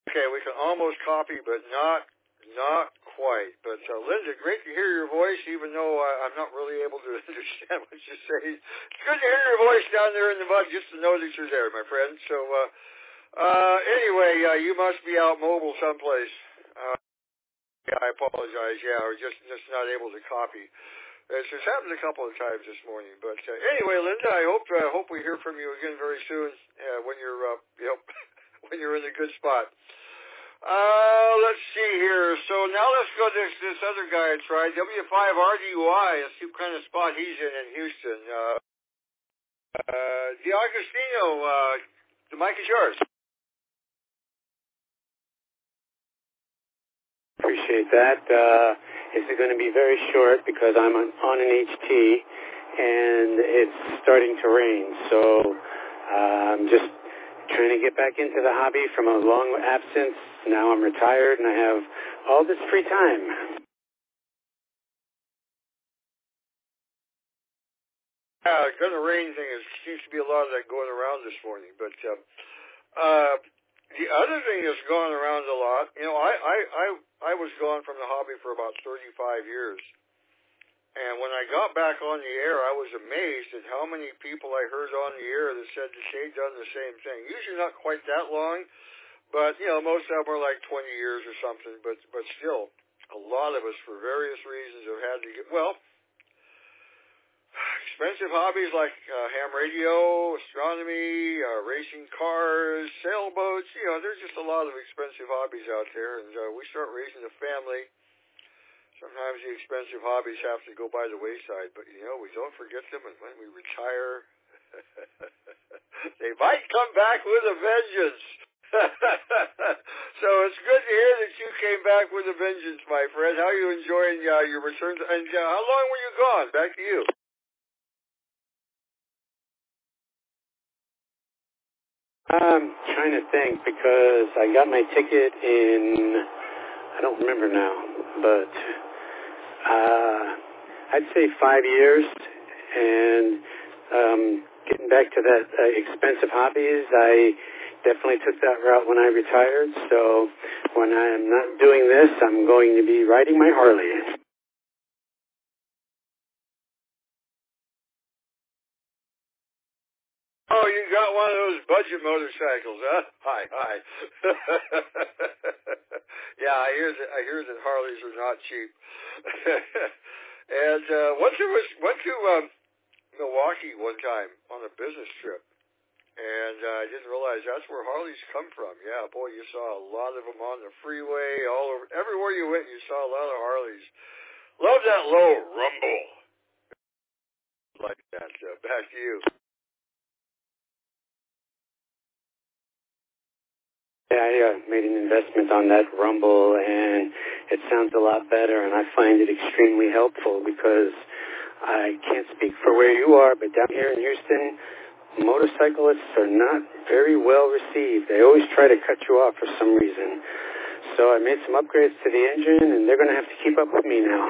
Okay, we can almost copy, but not quite. But Linda, great to hear your voice, even though I'm not really able to understand what you say. It's good to hear your voice down there in the mud, just to know that you're there, my friend. So anyway, you must be out mobile someplace. Yeah, I apologize. Yeah, or just not able to copy. It's just happened a couple of times this morning. But anyway, Linda, I hope we hear from you again very soon when you're when you're in a good spot. Let's see here. So now let's go to this other guy I tried, W5RDY. Let's see what kind of spot he's in Houston. D'Agostino, the mic is yours. Appreciate that. This is going to be very short because I'm on an HT and it's starting to rain. So I'm just trying to get back into the hobby from a long absence. Now I'm retired and I have all this free time. Yeah, the rain thing seems to be a lot of that going around this morning. But the other thing that's going around a lot, I was gone from the hobby for about 35 years. And when I got back on the air, I was amazed at how many people I heard on the air that said that they'd done the same thing. Usually not quite that long, but, most of them were like 20 years or something. But still, a lot of us, for various reasons, have had to get, expensive hobbies like ham radio, astronomy, racing cars, sailboats. There's just a lot of expensive hobbies out there. And we start raising a family. Sometimes the expensive hobbies have to go by the wayside. But, we don't forget them. And when we retire, they might come back with a vengeance. So it's good to hear that you came back with a vengeance, my friend. How are you enjoying your return? And how long were you gone? Back to you. I'm trying to think because I got my ticket in, I don't remember now, but I'd say 5 years. And getting back to that expensive hobbies, I definitely took that route when I retired. So when I'm not doing this, I'm going to be riding my Harley. Oh, you got one of those budget motorcycles, huh? Hi. Yeah, I hear that Harleys are not cheap. And went to Milwaukee one time on a business trip, and I didn't realize that's where Harleys come from. Yeah, boy, you saw a lot of them on the freeway, all over, everywhere you went, you saw a lot of Harleys. Love that low rumble. Like that. Back to you. Yeah, I made an investment on that Rumble, and it sounds a lot better, and I find it extremely helpful because I can't speak for where you are, but down here in Houston, motorcyclists are not very well received. They always try to cut you off for some reason. So I made some upgrades to the engine, and they're going to have to keep up with me now.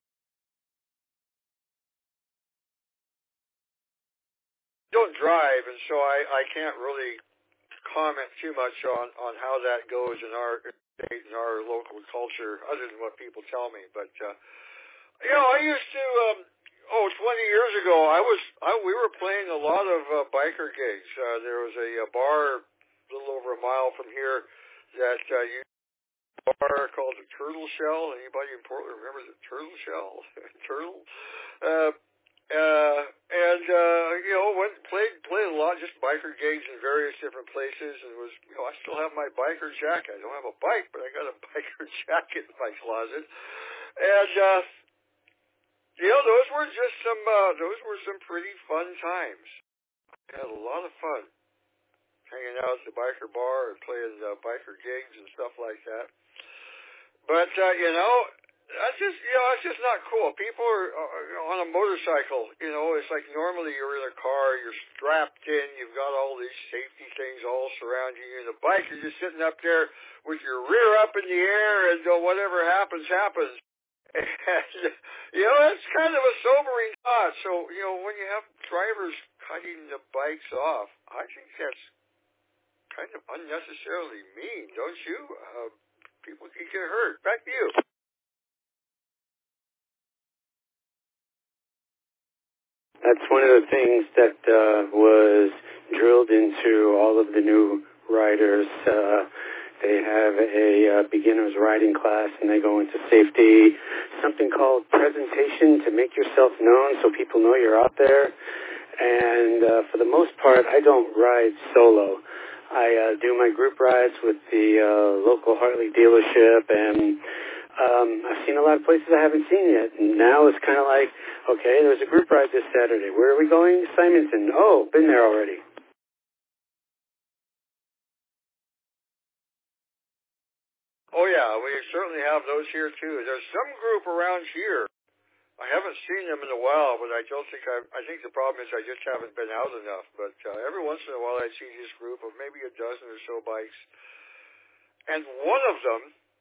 Don't drive, and so I can't really comment too much on how that goes in our state and our local culture, other than what people tell me. But I used to 20 years ago we were playing a lot of biker gigs. There was a bar a little over a mile from here that a bar called the Turtle Shell. Anybody in Portland remember the Turtle Shell? Turtle? Played a lot, just biker gigs in various different places, and was, I still have my biker jacket. I don't have a bike, but I got a biker jacket in my closet, and those were just some pretty fun times. I had a lot of fun hanging out at the biker bar and playing biker gigs and stuff like that. But that's just not cool. People are on a motorcycle, it's like normally you're in a car, you're strapped in, you've got all these safety things all surrounding you. The bike, you're just sitting up there with your rear up in the air, and whatever happens. And, it's kind of a sobering thought. So, when you have drivers cutting the bikes off, I think that's kind of unnecessarily mean, don't you? People can get hurt. Back to you. That's one of the things that was drilled into all of the new riders. They have a beginner's riding class, and they go into safety, something called presentation to make yourself known so people know you're out there. And for the most part, I don't ride solo. I do my group rides with the local Harley dealership, and I've seen a lot of places I haven't seen yet. And now it's kind of like, okay, there's a group ride this Saturday. Where are we going? Simonton. Oh, been there already. Oh, yeah, we certainly have those here, too. There's some group around here. I haven't seen them in a while, but I don't think I think the problem is I just haven't been out enough. But every once in a while I see this group of maybe a dozen or so bikes. And one of them,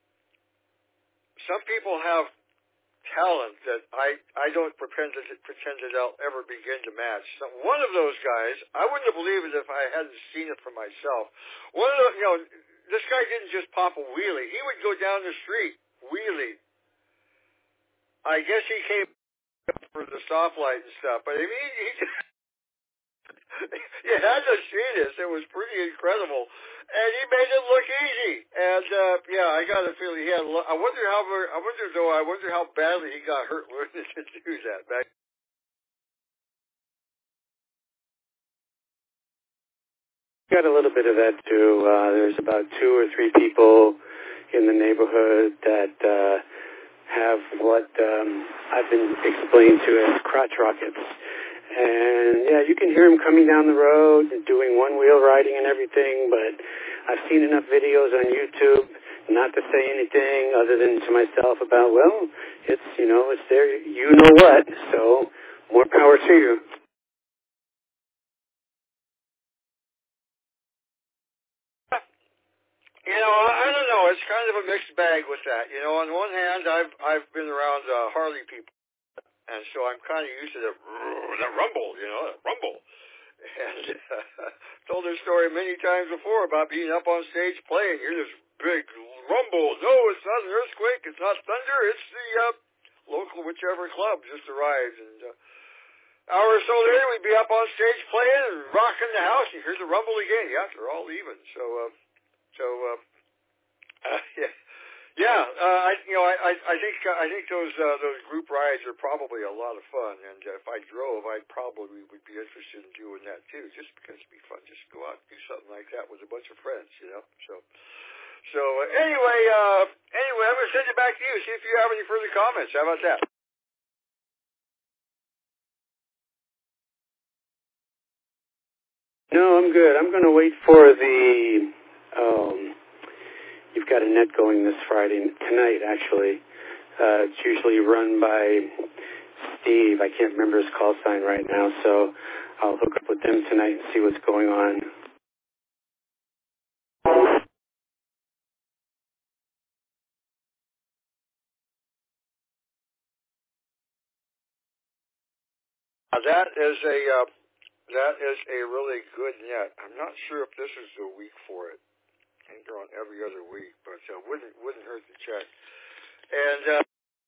some people have talent that I don't pretend that I'll ever begin to match. So one of those guys, I wouldn't have believed it if I hadn't seen it for myself. One of the, this guy didn't just pop a wheelie. He would go down the street wheelie. I guess he came for the stoplight and stuff, but I mean, you had to see this. It was pretty incredible, and he made it look easy. And yeah, I got a feeling he had. I wonder how badly he got hurt learning to do that. Got a little bit of that too. There's about 2 or 3 people in the neighborhood that have what I've been explained to as crotch rockets. And yeah, you can hear them coming down the road and doing one-wheel riding and everything, but I've seen enough videos on YouTube not to say anything other than to myself about, well, it's, it's there, you know what, so more power to you. I don't know. It's kind of a mixed bag with that. On one hand, I've been around Harley people, and so I'm kind of used to the rumble, the rumble. And told this story many times before about being up on stage playing. Hear this big rumble. No, it's not an earthquake. It's not thunder. It's the local whichever club just arrived. And hour or so later, we'd be up on stage playing and rocking the house. You hear the rumble again. Yeah, they're all even. I think those group rides are probably a lot of fun, and if I drove, I probably would be interested in doing that too, just because it'd be fun, just go out and do something like that with a bunch of friends, So anyway, I'm gonna send it back to you. See if you have any further comments. How about that? No, I'm good. I'm gonna wait for the. You've got a net going this Friday, tonight actually. It's usually run by Steve. I can't remember his call sign right now, so I'll hook up with them tonight and see what's going on. That is a really good net. I'm not sure if this is the week for it. I think they're on every other week, but wouldn't hurt to check. And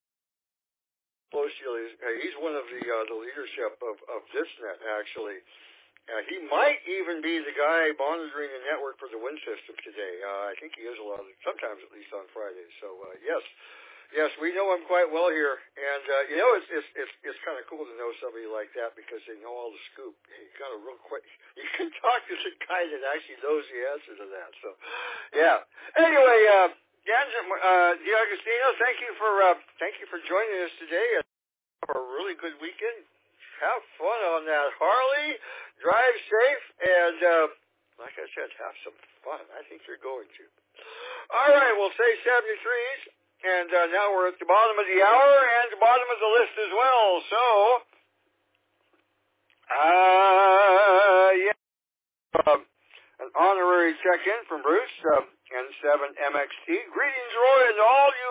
he's one of the leadership of this net, actually. He might even be the guy monitoring the network for the wind system today. I think he is sometimes at least on Fridays. So yes, we know him quite well here, and it's kind of cool to know somebody like that because they know all the scoop. You got a real quick. You can talk to the guy that actually knows the answer to that. So yeah. Anyway, D'Agostino, thank you for joining us today. Have a really good weekend. Have fun on that Harley. Drive safe, and like I said, have some fun. I think you're going to. All right, we'll say 73s, and now we're at the bottom of the hour and the bottom of the list as well. So, an honorary check-in from Bruce, N7MXT. Greetings, Roy, and all you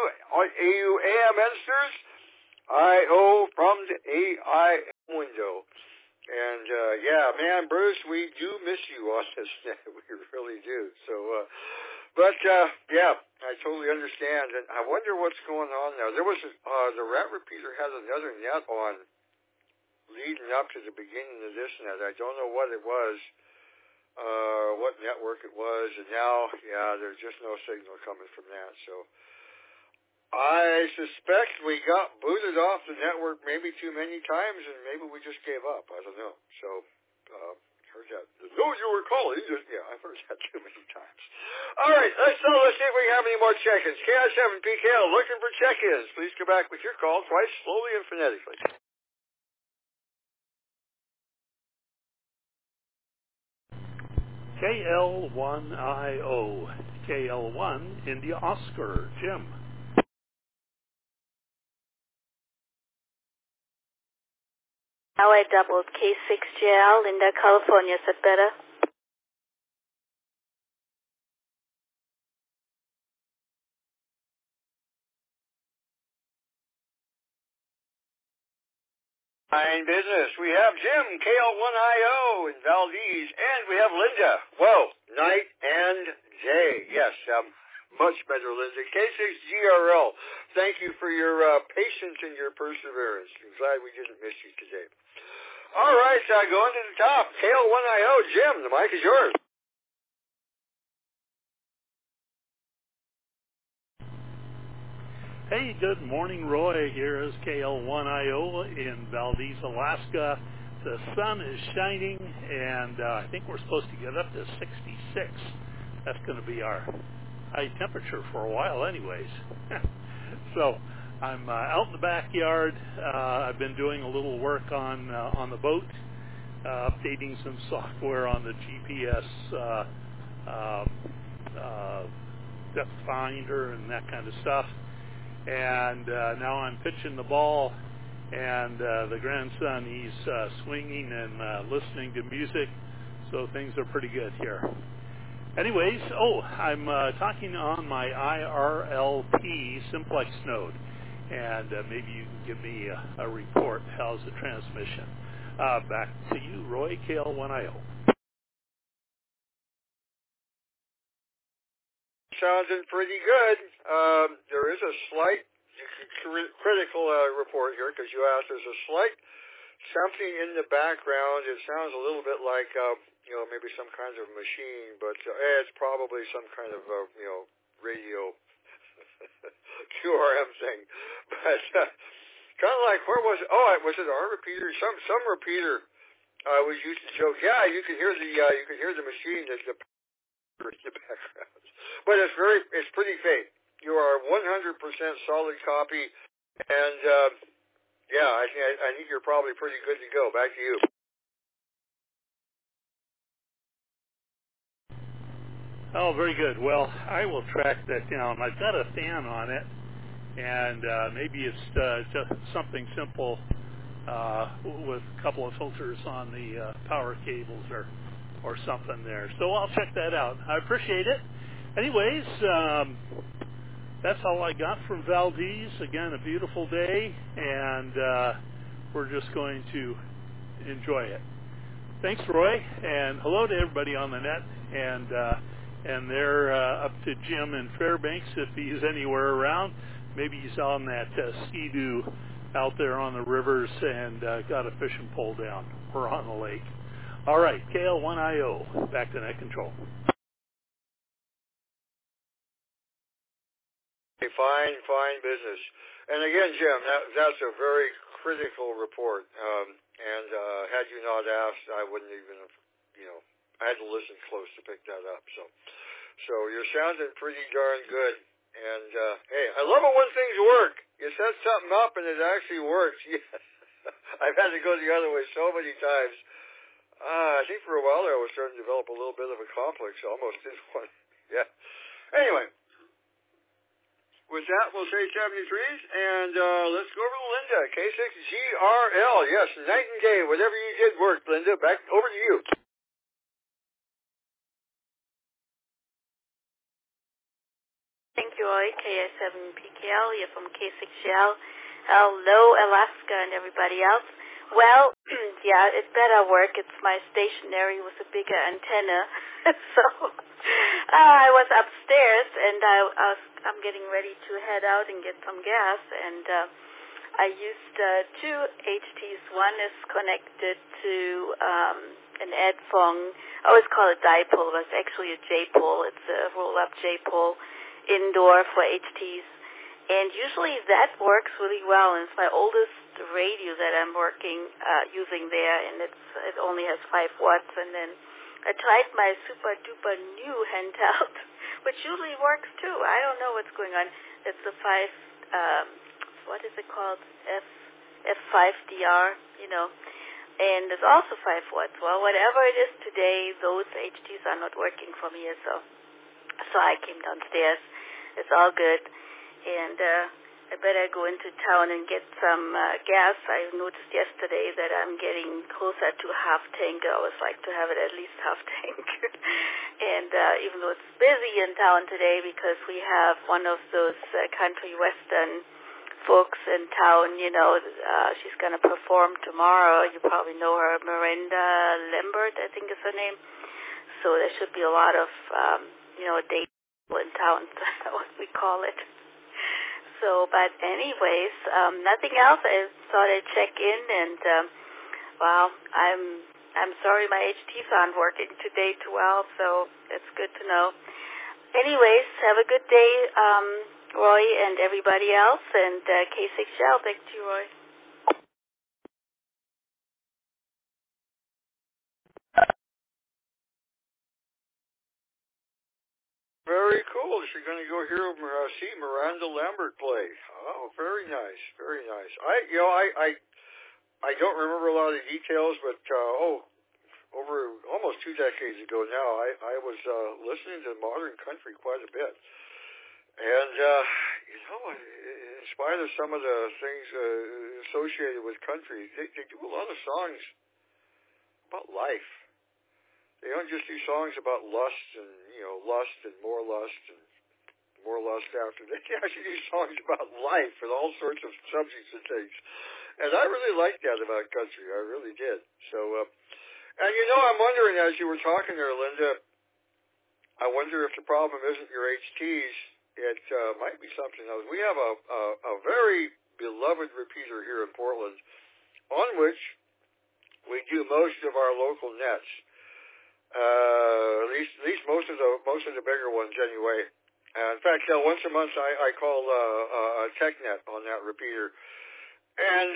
AUAMNsters. I.O. from the AI window. And, yeah, man, Bruce, we do miss you on this net. We really do. So, yeah, I totally understand. And I wonder what's going on now. There was, the Rat Repeater had another net on leading up to the beginning of this net. I don't know what it was, what network it was. And now, yeah, there's just no signal coming from that. So I suspect we got booted off the network maybe too many times, and maybe we just gave up. I don't know. So, heard that. No, you were calling. Yeah, I've heard that too many times. All right, let's see if we have any more check-ins. KI7PKL looking for check-ins. Please come back with your call twice, slowly and phonetically. KL1IO. KL1 India Oscar. Jim. Now I doubled K6JL, Linda, California. Is that better? Fine business. We have Jim, KL1IO in Valdez, and we have Linda. Whoa, night and day. Yes, much better, Linda. K6GRL. Thank you for your patience and your perseverance. I'm glad we didn't miss you today. All right, going to the top. KL1IO, Jim, the mic is yours. Hey, good morning, Roy. Here is KL1IO in Valdez, Alaska. The sun is shining, and I think we're supposed to get up to 66. That's going to be our high temperature for a while anyways. So I'm out in the backyard. I've been doing a little work on the boat, updating some software on the GPS depth finder and that kind of stuff. And now I'm pitching the ball, and the grandson, he's swinging and listening to music, so things are pretty good here. Anyways, I'm talking on my IRLP simplex node, and maybe you can give me a report. How's the transmission? Back to you, Roy, KL1IO. Sounding pretty good. There is a slight critical report here because you asked. There's a slight something in the background. It sounds a little bit like maybe some kind of machine, but it's probably some kind of radio QRM thing. But kind of like, where was it? Oh, was it our repeater? Some repeater was used to joke. Yeah, you can hear the machine that's the background. But it's pretty fake. You are 100% solid copy, and I think you're probably pretty good to go. Back to you. Oh, very good. Well, I will track that down. I've got a fan on it, and maybe it's just something simple with a couple of filters on the power cables or something there. So I'll check that out. I appreciate it. Anyways, that's all I got from Valdez. Again, a beautiful day, and we're just going to enjoy it. Thanks, Roy, and hello to everybody on the net, and they're up to Jim in Fairbanks if he's anywhere around. Maybe he's on that Ski-Doo out there on the rivers and got a fishing pole down or on the lake. All right, KL1IO, back to net control. Fine business. And again, Jim, that's a very critical report. And had you not asked, I wouldn't even have, I had to listen close to pick that up. So you're sounding pretty darn good. And hey, I love it when things work. You set something up and it actually works. I've had to go the other way so many times. I think for a while there I was starting to develop a little bit of a complex. I almost did one. Yeah. Anyway. With that, we'll say 73s, and let's go over to Linda, K6GRL. Yes, night and day, whatever you did worked, Linda. Back over to you. Thank you, Roy, KI7PKL. You're from K6GL. Hello, Alaska, and everybody else. Well, yeah, it better work. It's my stationary with a bigger antenna. So I was upstairs, and I'm getting ready to head out and get some gas, and I used two HTs. One is connected to an Edfong. I always call it dipole, but it's actually a J-pole. It's a roll-up J-pole indoor for HTs. And usually that works really well, and it's my oldest radio that I'm using there, and it only has 5 watts. And then I tried my super-duper new handheld, which usually works too. I don't know what's going on. It's the 5, what is it called? F5DR, and it's also 5 watts. Well, whatever it is today, those HTs are not working for me, so I came downstairs. It's all good. And I better go into town and get some gas. I noticed yesterday that I'm getting closer to half tank. I always like to have it at least half tank. And even though it's busy in town today because we have one of those country western folks in town, she's going to perform tomorrow. You probably know her, Miranda Lambert, I think is her name. So there should be a lot of, days in town, what we call it. So, but anyways, nothing else. I thought I'd check in, and I'm sorry my HTs aren't working today too well, so it's good to know. Anyways, have a good day, Roy and everybody else, and K6L. Back to you, Roy. Very cool. She's going to go see Miranda Lambert play. Oh, very nice, very nice. I don't remember a lot of the details, but over almost 2 decades ago now, I was listening to modern country quite a bit, and in spite of some of the things associated with country, they do a lot of songs about life. They don't just do songs about lust and more lust after. They actually do songs about life and all sorts of subjects and things. And I really liked that about country. I really did. So, and I'm wondering, as you were talking there, Linda, I wonder if the problem isn't your HTs. It might be something else. We have a very beloved repeater here in Portland, on which we do most of our local nets. At least most of the bigger ones anyway. In fact, once a month I call a TechNet on that repeater, and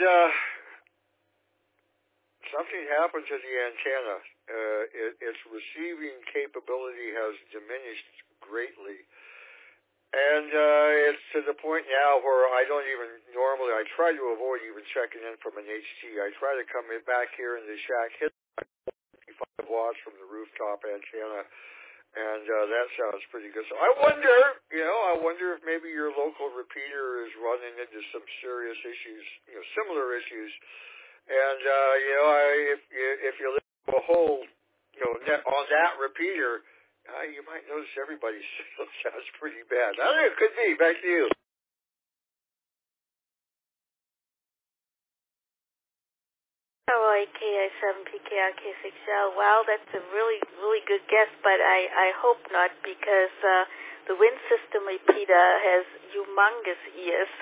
something happened to the antenna. Its receiving capability has diminished greatly, and it's to the point now where I try to avoid even checking in from an HT. I try to come back here in the shack, hit 5 watts from the rooftop antenna, and that sounds pretty good. So I wonder if maybe your local repeater is running into some serious issues, similar issues. And if you listen to a whole net on that repeater, you might notice everybody's signal sounds pretty bad. I don't know, it could be. Back to you. Roy, KI7PKR K6L. Wow, that's a really, really good guess, but I hope not, because the wind system repeater has humongous ears.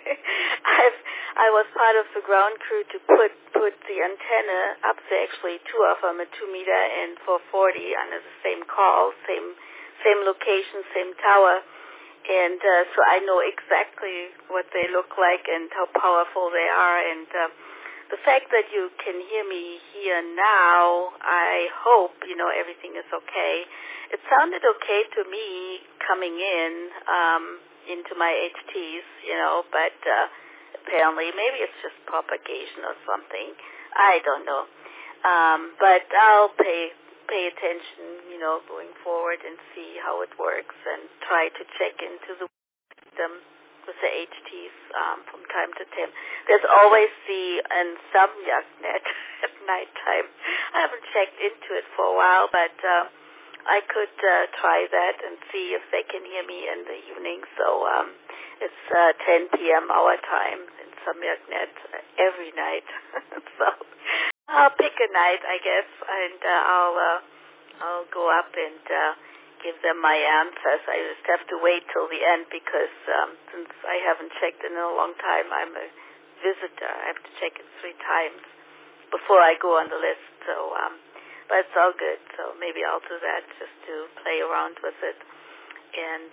I was part of the ground crew to put the antenna up there, actually 2 of them, a 2 meter and 440 under the same call, same location, same tower. And so I know exactly what they look like and how powerful they are, and the fact that you can hear me here now, I hope, everything is okay. It sounded okay to me coming into my HTs, but apparently maybe it's just propagation or something. I don't know. But I'll pay attention, going forward and see how it works and try to check into the system with the HTs from time to time. There's always the insomnia net at nighttime. I haven't checked into it for a while, but I could try that and see if they can hear me in the evening. So it's 10 p.m. our time in Samjagnet every night. So I'll pick a night, I guess, and I'll go up and give them my answers. I just have to wait till the end because since I haven't checked in a long time, I'm a visitor. I have to check it 3 times before I go on the list. So, but it's all good. So maybe I'll do that just to play around with it. And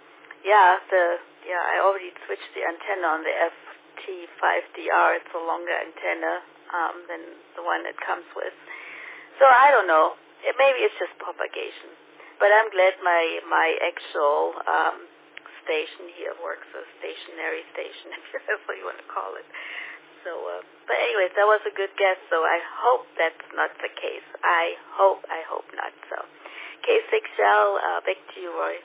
I already switched the antenna on the FT5DR. It's a longer antenna than the one it comes with. So I don't know. Maybe it's just propagation. But I'm glad my actual station here works, a stationary station, if that's what you want to call it. So, but anyways, that was a good guess, so I hope that's not the case. I hope not. So, K6L, back to you, Roy.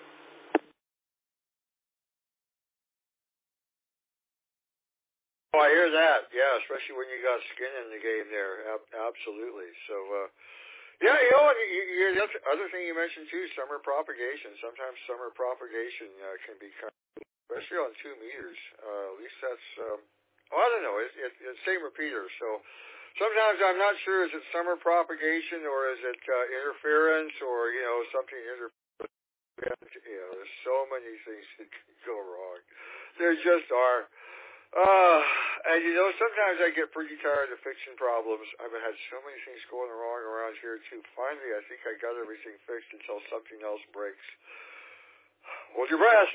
Oh, I hear that. Yeah, especially when you got skin in the game there. Absolutely. So, yeah, the other thing you mentioned too, summer propagation. Sometimes summer propagation can be kind of, especially on 2 meters. At least that's, I don't know. It's same repeater. So sometimes I'm not sure, is it summer propagation or is it interference or, something interference. There's so many things that can go wrong. There just are. And sometimes I get pretty tired of fixing problems. I've had so many things going wrong around here too. Finally, I think I got everything fixed until something else breaks. Hold your breath.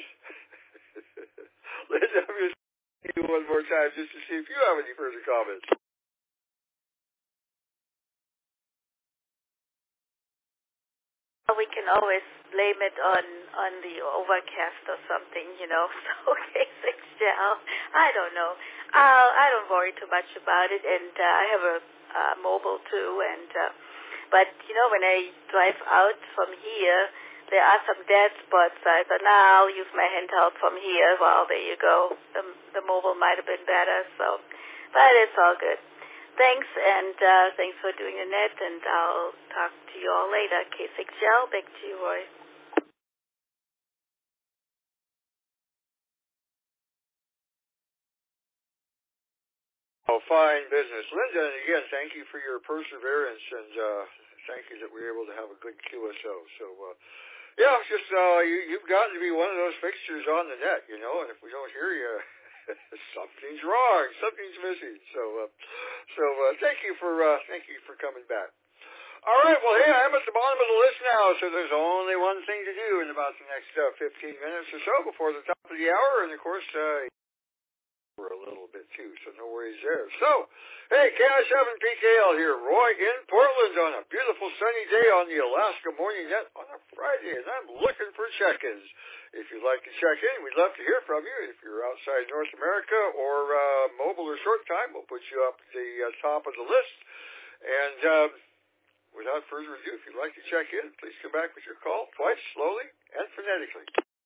Linda, I'm going to see you one more time just to see if you have any further comments. We can always blame it on the overcast or something, So K6L, I don't know. I don't worry too much about it, and I have a mobile too. And but when I drive out from here, there are some dead spots. So I thought, I'll use my handheld from here. Well, there you go. The mobile might have been better. So, but it's all good. Thanks, and thanks for doing the net, and I'll talk to you all later. K6L, back to you, Roy. Oh, fine business. Linda, and again, thank you for your perseverance, and thank you that we were able to have a good QSO. So, just you've got to be one of those fixtures on the net, and if we don't hear you, something's wrong, something's missing. So thank you for coming back. All right, well, hey, I'm at the bottom of the list now, so there's only one thing to do in about the next 15 minutes or so before the top of the hour, and of course, we're a little bit too, so no worries there. So, hey, KI7PKL here, Roy in Portland on a beautiful sunny day on the Alaska Morning Net on a Friday, and I'm looking for check-ins. If you'd like to check in, we'd love to hear from you. If you're outside North America or mobile or short time, we'll put you up at the top of the list. And without further ado, if you'd like to check in, please come back with your call twice, slowly and phonetically.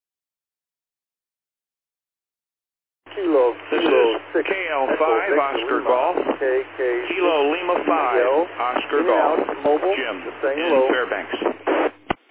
This is KL5 Oscar Golf, Kilo Lima 5 Oscar Golf, Jim in Fairbanks.